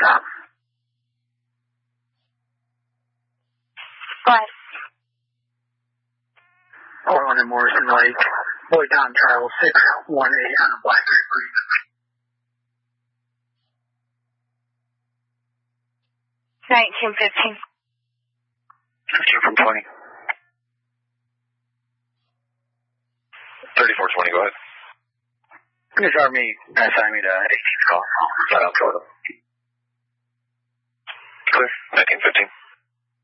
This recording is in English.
stop. What? One in Morrison Lake. Boy Tom Travel 618 on a Black Creek. 1915. 15 from 20. 3420, go ahead. This Army assign me to 18th call. Clear. 1915.